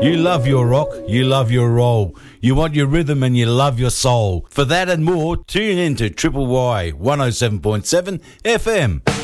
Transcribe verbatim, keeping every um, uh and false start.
You love your rock, you love your roll. You want your rhythm and you love your soul. For that and more, tune in to Triple Y one oh seven point seven F M.